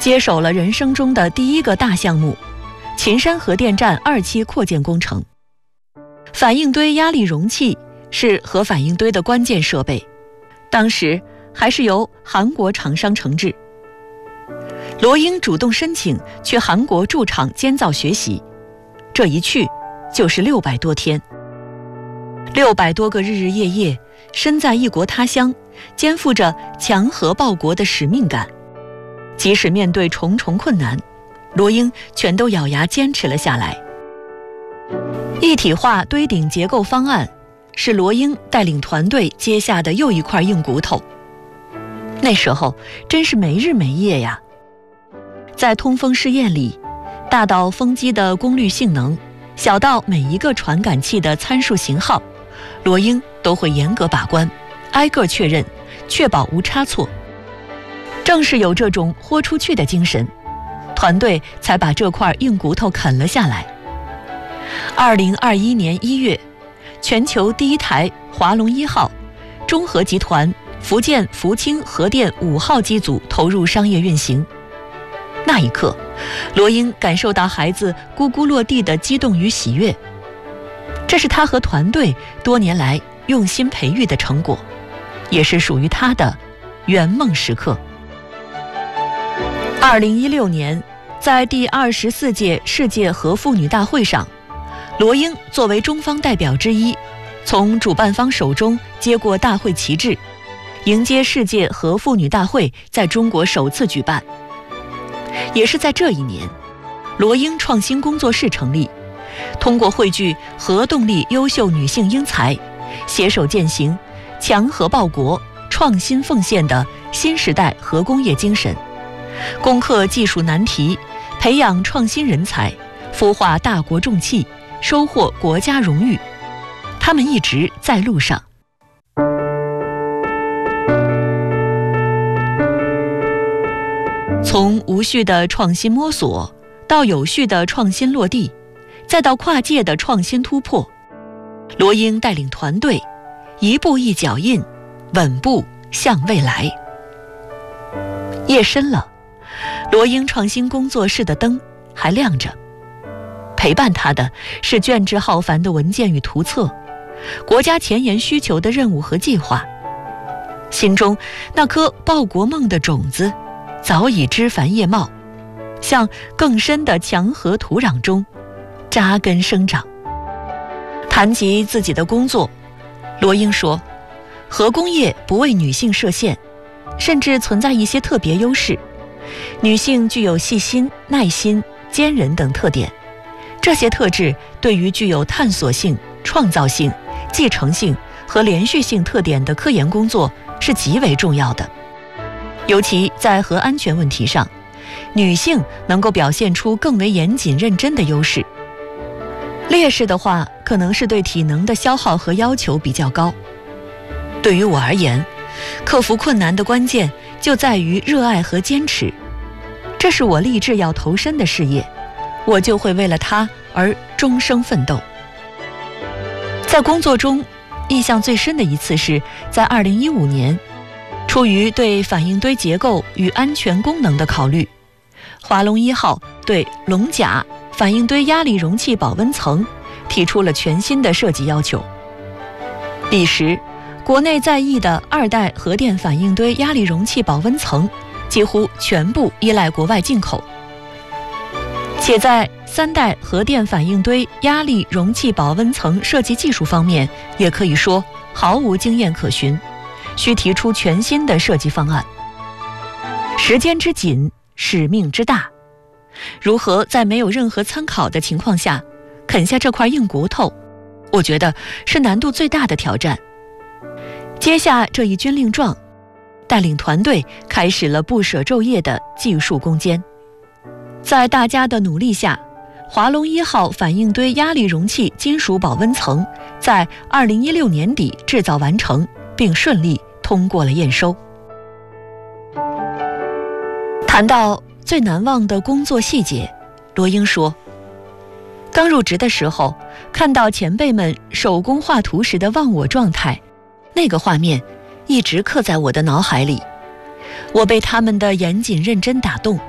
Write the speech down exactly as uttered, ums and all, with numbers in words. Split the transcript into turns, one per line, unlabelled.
接手了人生中的第一个大项目——秦山核电站二期扩建工程。反应堆压力容器是核反应堆的关键设备，当时还是由韩国厂商承制。罗英主动申请去韩国驻厂监造学习，这一去就是六百多天，六百多个日日夜夜，身在异国他乡，肩负着强核报国的使命感。即使面对重重困难，罗英全都咬牙坚持了下来。一体化堆顶结构方案是罗英带领团队接下的又一块硬骨头。那时候真是没日没夜呀。在通风试验里，大到风机的功率性能，小到每一个传感器的参数型号，罗英都会严格把关，挨个确认，确保无差错。正是有这种豁出去的精神，团队才把这块硬骨头啃了下来。二零二一年一月，全球第一台华龙一号中核集团福建福清核电五号机组投入商业运行。那一刻，罗英感受到孩子咕咕落地的激动与喜悦，这是他和团队多年来用心培育的成果，也是属于他的圆梦时刻。二零一六年，在第二十四届世界核妇女大会上，罗英作为中方代表之一，从主办方手中接过大会旗帜，迎接世界核妇女大会在中国首次举办。也是在这一年，罗英创新工作室成立，通过汇聚核动力优秀女性英才，携手践行强核报国、创新奉献的新时代核工业精神，攻克技术难题，培养创新人才，孵化大国重器，收获国家荣誉。他们一直在路上。从无序的创新摸索，到有序的创新落地，再到跨界的创新突破，罗英带领团队一步一脚印，稳步向未来。夜深了，罗英创新工作室的灯还亮着，陪伴他的是卷帙浩繁的文件与图册，国家前沿需求的任务和计划。心中那颗报国梦的种子早已枝繁叶茂，向更深的强核土壤中扎根生长。谈及自己的工作，罗英说，核工业不为女性设限，甚至存在一些特别优势。女性具有细心、耐心、坚韧等特点，这些特质对于具有探索性、创造性、继承性和连续性特点的科研工作是极为重要的。尤其在核安全问题上，女性能够表现出更为严谨认真的优势。劣势的话，可能是对体能的消耗和要求比较高。对于我而言，克服困难的关键就在于热爱和坚持，这是我立志要投身的事业，我就会为了它而终生奋斗。在工作中，印象最深的一次是在二零一五年，出于对反应堆结构与安全功能的考虑，华龙一号对龙甲反应堆压力容器保温层提出了全新的设计要求。彼时，国内在役的二代核电反应堆压力容器保温层几乎全部依赖国外进口，且在三代核电反应堆压力容器保温层设计技术方面，也可以说毫无经验可循，需提出全新的设计方案。时间之紧，使命之大，如何在没有任何参考的情况下啃下这块硬骨头，我觉得是难度最大的挑战。接下这一军令状，带领团队开始了不舍昼夜的技术攻坚。在大家的努力下，华龙一号反应堆压力容器金属保温层在二零一六年底制造完成，并顺利通过了验收。谈到最难忘的工作细节，罗英说，刚入职的时候，看到前辈们手工画图时的忘我状态，那个画面一直刻在我的脑海里，我被他们的严谨认真打动，